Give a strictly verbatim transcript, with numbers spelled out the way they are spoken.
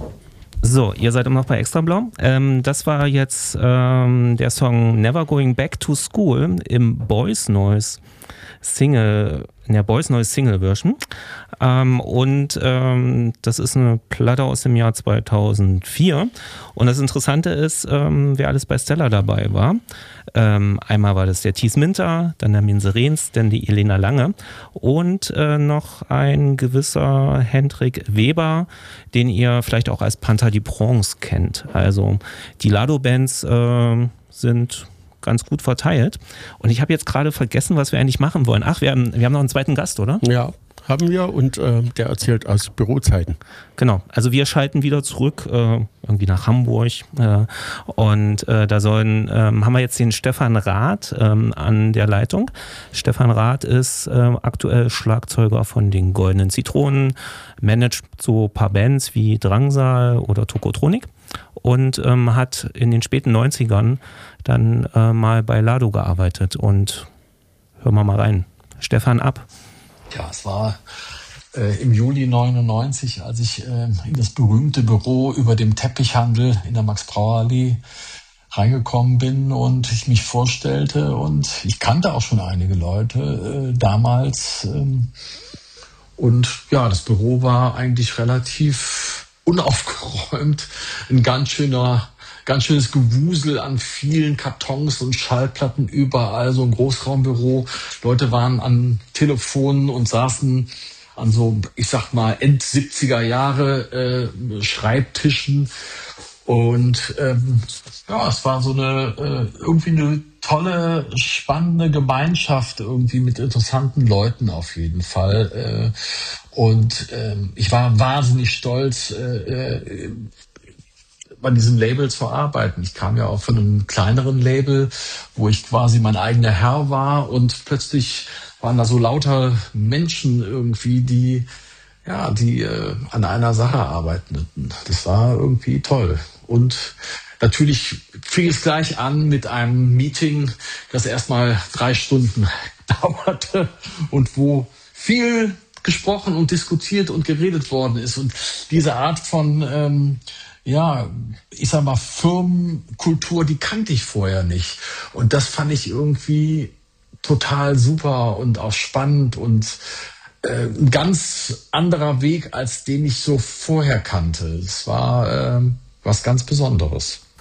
So, ihr seid immer noch bei Extra Blau. Ähm, das war jetzt ähm, der Song Never Going Back to School im Boys Noise Single, in der Boys Noise Single Version. Ähm, und ähm, das ist eine Platte aus dem Jahr zweitausendvier. Und das Interessante ist, ähm, wer alles bei Stella dabei war. Ähm, einmal war das der Thies Minter, dann der Minse Rehns, dann die Elena Lange und äh, noch ein gewisser Hendrik Weber, den ihr vielleicht auch als Panther die Bronze kennt. Also die Lado-Bands äh, sind ganz gut verteilt. Und ich habe jetzt gerade vergessen, was wir eigentlich machen wollen. Ach, wir haben, wir haben noch einen zweiten Gast, oder? Ja, haben wir und äh, der erzählt aus Bürozeiten. Genau, also wir schalten wieder zurück, äh, irgendwie nach Hamburg äh, und äh, da sollen, ähm, haben wir jetzt den Stefan Rath ähm, an der Leitung. Stefan Rath ist äh, aktuell Schlagzeuger von den Goldenen Zitronen, managt so ein paar Bands wie Drangsal oder Tokotronik und ähm, hat in den späten neunzigern dann äh, mal bei Lado gearbeitet und hören wir mal rein. Stefan, ab. Ja, es war äh, im Juli neunundneunzig, als ich äh, in das berühmte Büro über dem Teppichhandel in der Max-Brauer-Allee reingekommen bin und ich mich vorstellte und ich kannte auch schon einige Leute äh, damals ähm, und ja, das Büro war eigentlich relativ unaufgeräumt, ein ganz schöner Ganz schönes Gewusel an vielen Kartons und Schallplatten überall, so ein Großraumbüro. Leute waren an Telefonen und saßen an so, ich sag mal, End-siebziger Jahre äh, Schreibtischen. Und ähm, ja, es war so eine äh, irgendwie eine tolle, spannende Gemeinschaft irgendwie mit interessanten Leuten auf jeden Fall. Äh, und äh, ich war wahnsinnig stolz, äh, äh, an diesem Label zu arbeiten. Ich kam ja auch von einem kleineren Label, wo ich quasi mein eigener Herr war und plötzlich waren da so lauter Menschen irgendwie, die ja, die äh, an einer Sache arbeiteten. Das war irgendwie toll. Und natürlich fing es gleich an mit einem Meeting, das erstmal drei Stunden dauerte und wo viel gesprochen und diskutiert und geredet worden ist. Und diese Art von ähm, ja, ich sag mal, Firmenkultur, die kannte ich vorher nicht. Und das fand ich irgendwie total super und auch spannend und äh, ein ganz anderer Weg, als den ich so vorher kannte. Es war äh, was ganz Besonderes.